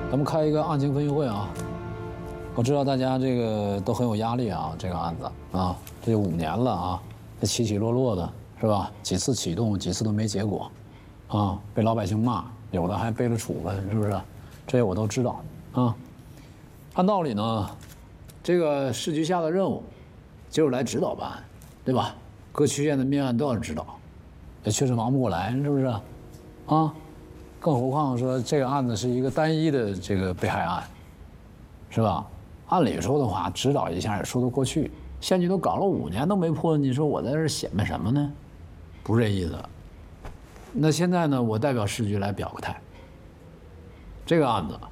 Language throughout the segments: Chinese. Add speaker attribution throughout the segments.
Speaker 1: 咱们开一个案情分析会啊！我知道大家这个都很有压力啊，这个案子啊，这就5年了啊，这起起落落的是吧？几次启动，几次都没结果，啊，被老百姓骂，有的还背了处分，是不是？这些我都知道啊。按道理呢，这个市局下的任务就是来指导办案，对吧？各区县的命案都要指导，也确实忙不过来，是不是？啊，更何况说这个案子是一个单一的这个被害案，是吧？按理说的话，指导一下也说得过去。县局都搞了5年都没破，你说我在这显摆什么呢？不是这意思。那现在呢，我代表市局来表个态。这个案子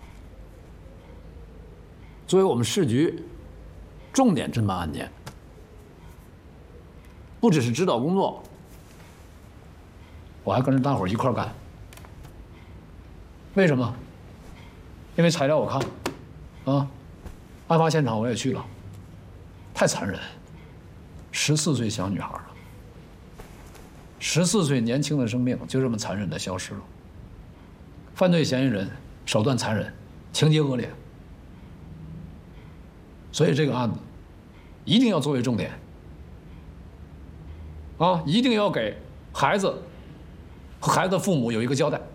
Speaker 1: 作为我们市局重点侦办案件，不只是指导工作，我还跟着大伙儿一块儿干。为什么？因为材料我看了，啊，案发现场我也去了，太残忍，14岁小女孩了，14岁年轻的生命就这么残忍的消失了。犯罪嫌疑人手段残忍，情节恶劣，所以这个案子一定要作为重点，啊，一定要给孩子和孩子的父母有一个交代。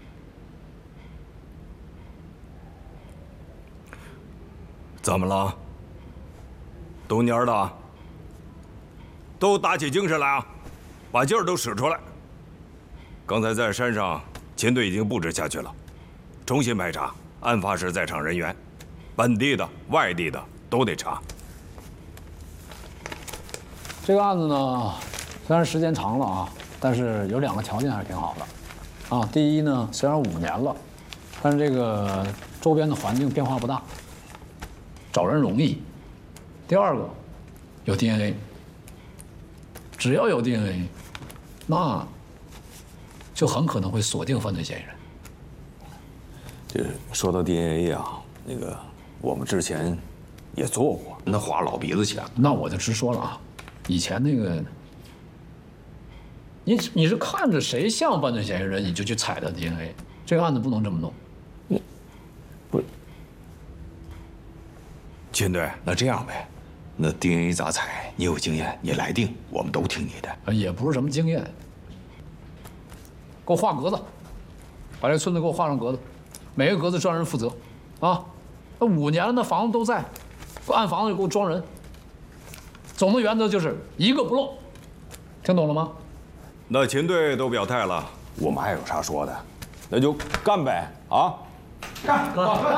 Speaker 2: 怎么了？都蔫的，都打起精神来啊，把劲儿都使出来。刚才在山上，秦队已经布置下去了，重新排查案发时在场人员，本地的、外地的都得查。
Speaker 1: 这个案子呢，虽然时间长了啊，但是有2个条件还是挺好的，啊，第一呢，虽然5年了，但是这个周边的环境变化不大，找人容易。第二个，有 DNA， 只要有 DNA， 那就很可能会锁定犯罪嫌疑人。
Speaker 3: 这说到 DNA 啊，那个我们之前也做过，那花老鼻子钱。
Speaker 1: 那我就直说了啊，以前那个，你是看着谁像犯罪嫌疑人，你就去采的 DNA， 这个案子不能这么弄。
Speaker 3: 不，
Speaker 2: 秦队，
Speaker 3: 那这样呗，那 DNA 咋采？你有经验，你来定，我们都听你的。
Speaker 1: 也不是什么经验，给我画格子，把这村子给我画上格子，每个格子专人负责，啊，那5年了，那房子都在，按房子给我装人。总的原则就是一个不漏，听懂了吗？
Speaker 2: 那秦队都表态了，
Speaker 3: 我们还有啥说的？那就干呗，啊！
Speaker 4: 干！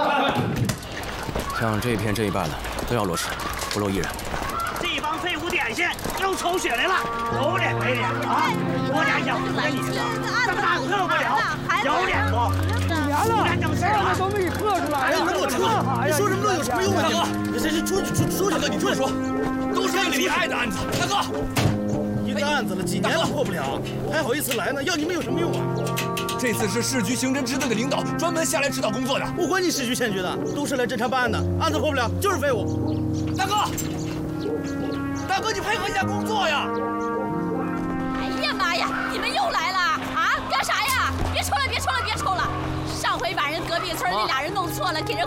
Speaker 4: 像这一片这一半的都要落实，不漏一人。
Speaker 5: 这帮废物点心又抽血来了，有脸没脸啊？多点小子跟你说，这么大饿不了，有脸不？不干正事了，
Speaker 6: 都没给喝出来呀！
Speaker 7: 你给我出去！你说什么都有什么用啊？大哥，这出去！大哥，你出来说，都是你爱的案子。大哥，
Speaker 6: 一个案子了，几年了破不了，还好意思来呢？要你们有什么用啊？
Speaker 7: 这次是市局刑侦支队的领导专门下来指导工作的。
Speaker 6: 不管你市局县局的，都是来侦查办案的，案子破不了就是废物。
Speaker 7: 大哥，你配合一下工作呀！
Speaker 8: 哎呀妈呀，你们又来了啊？干啥呀？别抽了！上回把人隔壁村那俩人弄错了，给人